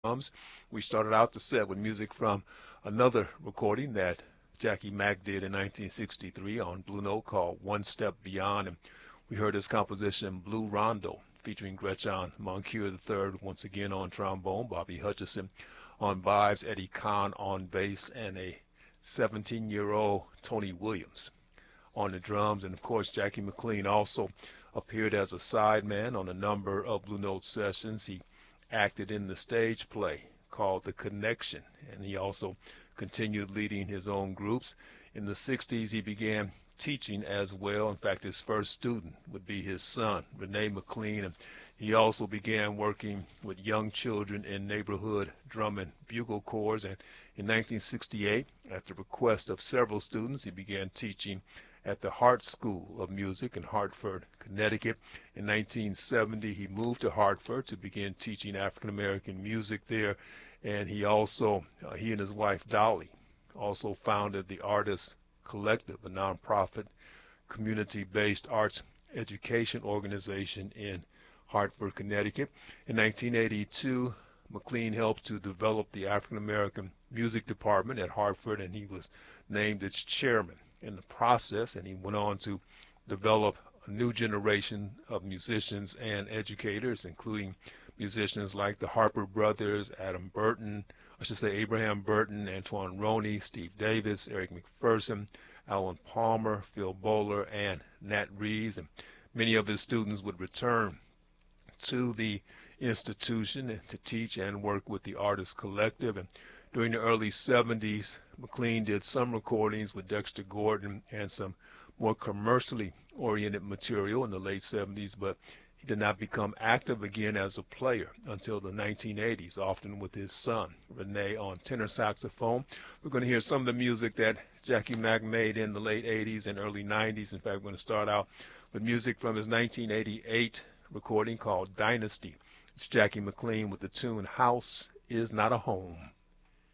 drums. We started out the set with music from another recording that Jackie Mack did in 1963 on Blue Note called One Step Beyond. And we heard his composition Blue Rondo featuring Gretchen Moncure III once again on trombone, Bobby Hutcherson on vibes, Eddie Kahn on bass, and a 17-year-old Tony Williams on the drums. And of course, Jackie McLean also appeared as a sideman on a number of Blue Note sessions. He acted in the stage play called The Connection, and he also continued leading his own groups. In the 60s, he began teaching as well. In fact, his first student would be his son, Rene McLean, and he also began working with young children in neighborhood drum and bugle corps. And in 1968, at the request of several students, he began teaching at the Hart School of Music in Hartford, Connecticut. In 1970, he moved to Hartford to begin teaching African American music there, and he and his wife Dolly also founded the Artists Collective, a nonprofit community-based arts education organization in Hartford, Connecticut. In 1982, McLean helped to develop the African American Music Department at Hartford, and he was named its chairman in the process, and he went on to develop a new generation of musicians and educators, including musicians like the Harper brothers, Abraham Burton, Antoine Roney, Steve Davis, Eric McPherson, Alan Palmer, Phil Bowler, and Nat Reeves. And many of his students would return to the institution to teach and work with the Artists Collective. And during the early 70s, McLean did some recordings with Dexter Gordon and some more commercially oriented material in the late 70s, but he did not become active again as a player until the 1980s, often with his son, Rene, on tenor saxophone. We're going to hear some of the music that Jackie Mack made in the late 80s and early 90s. In fact, we're going to start out with music from his 1988 recording called Dynasty. It's Jackie McLean with the tune House Is Not a Home.